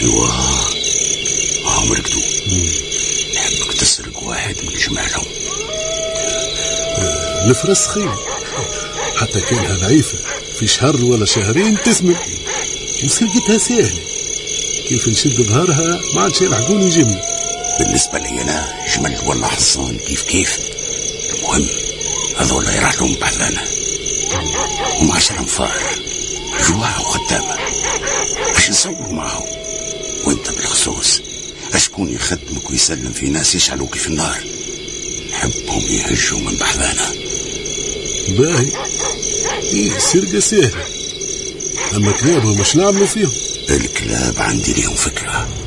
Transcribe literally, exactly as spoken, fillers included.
ايوه هم ركضوا. نحبك تسرق واحد من جمالهم. آه الفرس خير حتى كانها ضعيفة في شهر ولا شهرين تثمن، وسرقتها سهلة. كيف نشد ظهرها ما عادش يلحقوني جملة. بالنسبة لي أنا جمل ولا حصان كيف كيف، المهم هذولا يروح لهم بحثانا هم عشر انفار جواها وخدامة باش نصوروا معهم، وانت بالخصوص اشكون يخدمك ويسلم في ناس يشعلوك في النار، نحبهم يهجوا من بحثانا. باهي ايه سرقة سهلة، اما كلابهم مش نعملوا فيهم. الكلاب عندي ليهم فكرة،